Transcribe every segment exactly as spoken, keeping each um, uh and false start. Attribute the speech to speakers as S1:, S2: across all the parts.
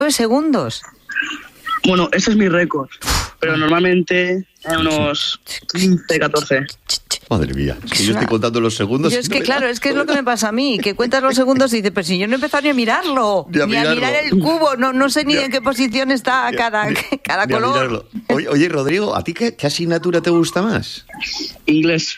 S1: nueve segundos.
S2: Bueno, ese es mi récord, pero normalmente hay unos quince, catorce.
S3: Madre mía, es que yo estoy contando los segundos.
S1: Yo es que, claro, es que es lo que me pasa a mí, que cuentas los segundos y dices, pero si yo no he empezado ni a mirarlo,
S3: ni a,
S1: ni
S3: mirarlo.
S1: a mirar el cubo, no, no sé ni, ni en qué posición está ni, cada, ni, cada ni color.
S3: Oye, oye, Rodrigo, ¿a ti qué, qué asignatura te gusta más?
S2: Inglés.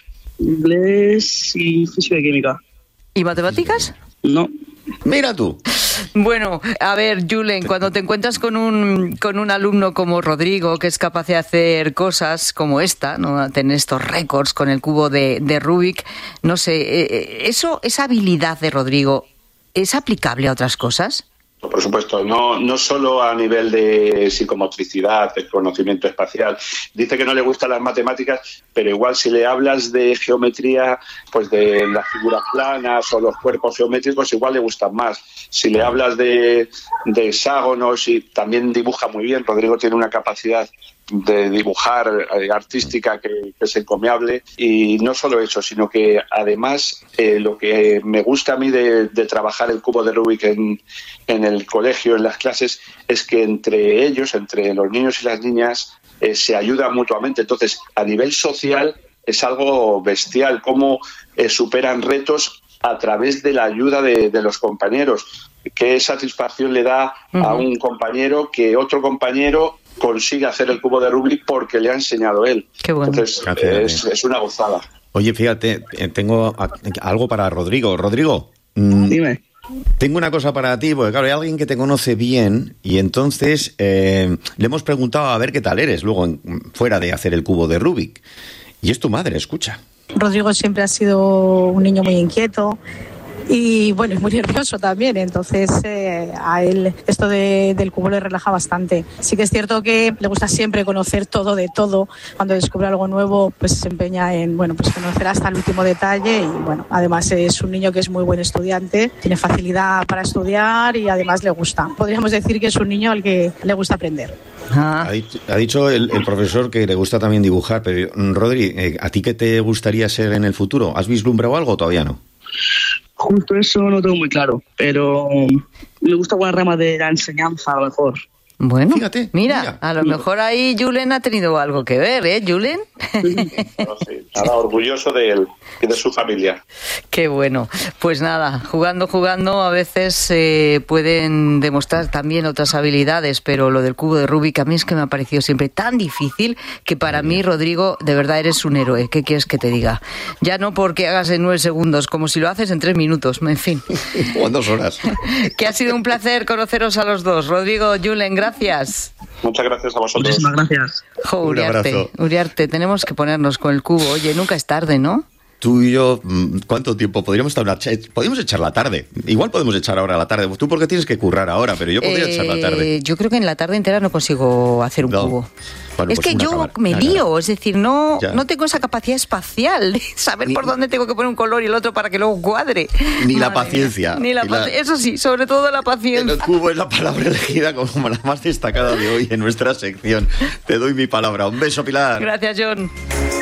S2: Inglés y física y química.
S1: ¿Y matemáticas?
S2: No.
S3: Mira tú.
S1: Bueno, a ver, Julen, cuando te encuentras con un con un alumno como Rodrigo, que es capaz de hacer cosas como esta, ¿no? Tener estos récords con el cubo de, de Rubik, no sé, eso, esa habilidad de Rodrigo, ¿es aplicable a otras cosas?
S4: Por supuesto, no, no solo a nivel de psicomotricidad, de conocimiento espacial. Dice que no le gustan las matemáticas, pero igual si le hablas de geometría, pues de las figuras planas o los cuerpos geométricos, igual le gustan más. Si le hablas de, de hexágonos, y también dibuja muy bien. Rodrigo tiene una capacidad de dibujar eh, artística que, que es encomiable, y no solo eso, sino que además eh, lo que me gusta a mí de, de trabajar el cubo de Rubik en, en el colegio, en las clases, es que entre ellos, entre los niños y las niñas, eh, se ayudan mutuamente. Entonces, a nivel social es algo bestial cómo eh, superan retos a través de la ayuda de, de los compañeros. Qué satisfacción le da uh-huh. a un compañero que otro compañero consigue hacer el cubo de Rubik porque le ha enseñado él.
S1: Qué bueno.
S4: Entonces, es, es una gozada.
S3: Oye, fíjate, tengo algo para Rodrigo. Rodrigo, mmm,
S2: dime.
S3: Tengo una cosa para ti, porque claro, hay alguien que te conoce bien y entonces eh, le hemos preguntado a ver qué tal eres luego en, fuera de hacer el cubo de Rubik. Y es tu madre, escucha.
S5: Rodrigo siempre ha sido un niño muy inquieto y bueno, es muy nervioso también, entonces eh, a él esto de, del cubo le relaja bastante. Sí que es cierto que le gusta siempre conocer todo de todo. Cuando descubre algo nuevo, pues se empeña en bueno, pues conocer hasta el último detalle, y bueno, además es un niño que es muy buen estudiante, tiene facilidad para estudiar y además le gusta. Podríamos decir que es un niño al que le gusta aprender.
S3: Ah. Ha, dicho, ha dicho el, el profesor que le gusta también dibujar, pero Rodri, eh, ¿a ti qué te gustaría ser en el futuro? ¿Has vislumbrado algo o todavía no?
S2: Justo eso no tengo muy claro, pero me gusta alguna rama de la enseñanza a lo mejor.
S1: Bueno,
S3: fíjate,
S1: mira,
S3: mira,
S1: a lo mejor ahí Julen ha tenido algo que ver, ¿eh, Julen?
S4: No, sí, nada, orgulloso de él y de su familia.
S1: Qué bueno. Pues nada, jugando, jugando, a veces eh, pueden demostrar también otras habilidades, pero lo del cubo de Rubik a mí es que me ha parecido siempre tan difícil que para mí, Rodrigo, de verdad eres un héroe. ¿Qué quieres que te diga? Ya no porque hagas en nueve segundos, como si lo haces en tres minutos, en fin.
S3: O en dos horas.
S1: Que ha sido un placer conoceros a los dos. Rodrigo, Julen, gracias. Gracias.
S4: Muchas gracias a vosotros.
S2: Muchísimas gracias.
S1: Jo, Uriarte, Uriarte, tenemos que ponernos con el cubo. Oye, nunca es tarde, ¿no?
S3: Tú y yo, ¿cuánto tiempo? Podríamos estar una ch- podemos echar la tarde. Igual podemos echar ahora la tarde. Tú porque tienes que currar ahora, pero yo podría eh, echar la tarde.
S1: Yo creo que en la tarde entera no consigo hacer un no. cubo.
S3: Bueno,
S1: es
S3: pues
S1: que yo
S3: cámara.
S1: me
S3: ya,
S1: lío,
S3: ya.
S1: es decir, no, no tengo esa capacidad espacial de saber
S3: ni,
S1: por dónde tengo que poner un color y el otro para que luego cuadre.
S3: Ni
S1: Madre
S3: la paciencia.
S1: Ni la,
S3: ni la...
S1: Eso sí, sobre todo la paciencia.
S3: El cubo es la palabra elegida como la más destacada de hoy en nuestra sección. Te doy mi palabra. Un beso, Pilar.
S1: Gracias, John.